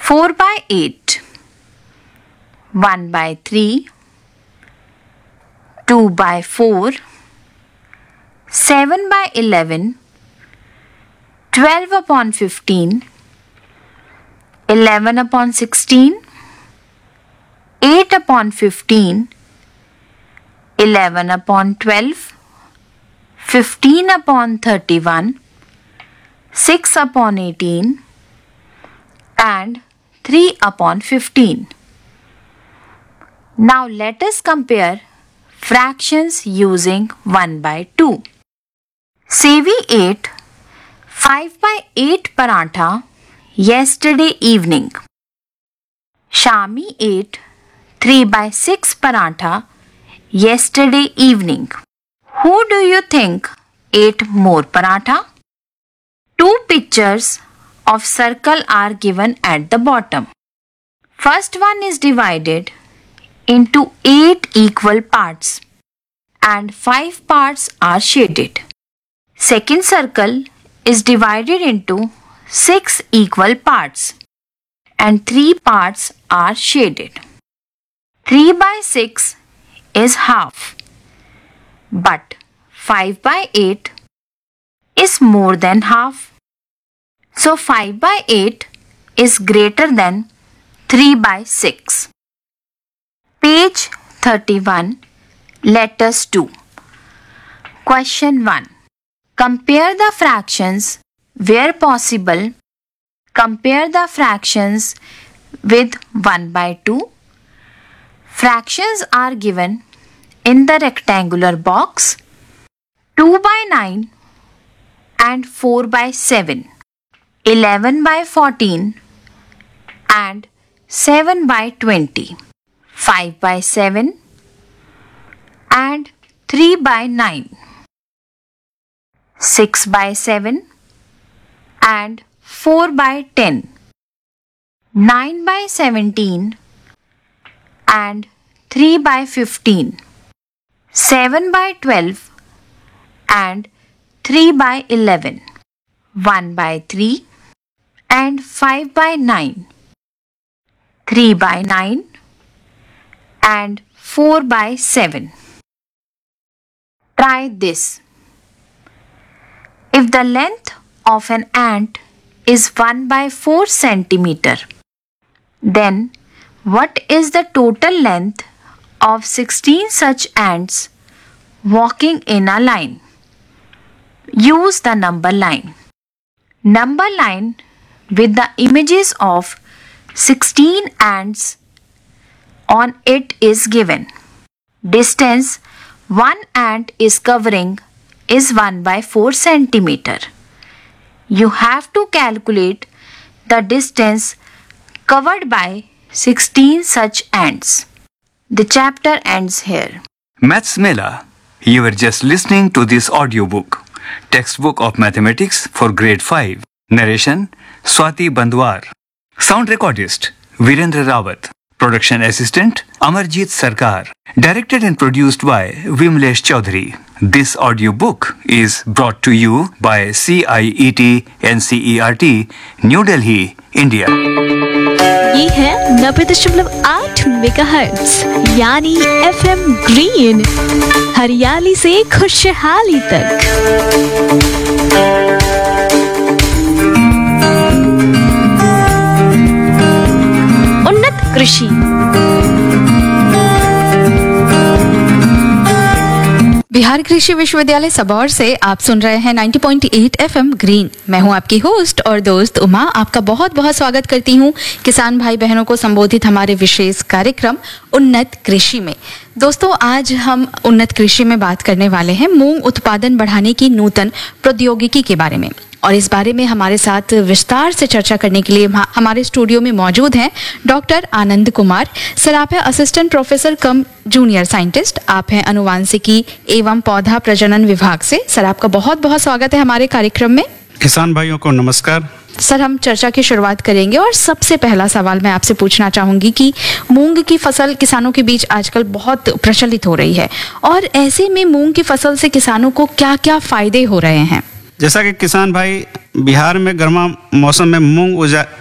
4 by 8, 1 by 3, 2 by 4, 7 by 11, 12 upon 15, 11 upon 16, 8 upon 15, 11 upon 12, 15 upon 31, 6 upon 18, and 3 upon 15. Now let us compare fractions using 1 by 2. Sevi ate 5 by 8 paratha yesterday evening. Shami ate 3 by 6 paratha yesterday evening. Who do you think ate more paratha? Two pictures of circle are given at the bottom. First one is divided into 8 equal parts and 5 parts are shaded. Second circle is divided into 6 equal parts and 3 parts are shaded. 3 by 6 is half, but 5 by 8 is more than half. So 5 by 8 is greater than 3 by 6. Page 31. Let us do. Question 1. Compare the fractions where possible. Compare the fractions with 1 by 2. Fractions are given in the rectangular box 2 by 9 and 4 by 7, 11 by 14 and 7 by 20, 5 by 7 and 3 by 9, 6 by 7 and 4 by 10, 9 by 17 and 3 by 15, 7 by 12 and 3 by 11, 1 by 3 and 5 by 9, 3 by 9 and 4 by 7. Try this. If the length of an ant is 1 by 4 centimeter, then what is the total length of 16 such ants walking in a line? Use the number line. Number line with the images of 16 ants on it is given. Distance one ant is covering is 1 by 4 centimeter. You have to calculate the distance covered by 16 such ants. The chapter ends here. Maths Mela, you were just listening to this audiobook. Textbook of Mathematics for Grade 5. Narration Swati Bandwar. Sound recordist Virendra Rawat. Production assistant Amarjit Sarkar. Directed and produced by Vimlesh Chaudhary. This audiobook is brought to you by CIET NCERT, New Delhi, India. ये है 90.8 megahertz यानी FM green, हरियाली से खुशहाली तक। उन्नत कृषि। बिहार कृषि विश्वविद्यालय सबौर से आप सुन रहे हैं 90.8 FM ग्रीन। मैं हूं आपकी होस्ट और दोस्त उमा। आपका बहुत बहुत स्वागत करती हूं किसान भाई बहनों को संबोधित हमारे विशेष कार्यक्रम उन्नत कृषि में। दोस्तों, आज हम उन्नत कृषि में बात करने वाले हैं मूंग उत्पादन बढ़ाने की नूतन प्रौद्योगिकी के बारे में। और इस बारे में हमारे साथ विस्तार से चर्चा करने के लिए हमारे स्टूडियो में मौजूद हैं डॉक्टर आनंद कुमार। सर, आप हैं असिस्टेंट प्रोफेसर कम जूनियर साइंटिस्ट, आप हैं अनुवांशिकी एवं पौधा प्रजनन विभाग से। सर, आपका बहुत बहुत स्वागत है हमारे कार्यक्रम में। किसान भाइयों को नमस्कार। सर, हम चर्चा की शुरुआत करेंगे और सबसे पहला सवाल मैं आपसे पूछना चाहूंगी कि मूंग की फसल किसानों के बीच आजकल बहुत प्रचलित हो रही है और ऐसे में मूंग की फसल से किसानों को क्या क्या फायदे हो रहे हैं? जैसा कि किसान भाई, बिहार में गर्मा मौसम में मूंग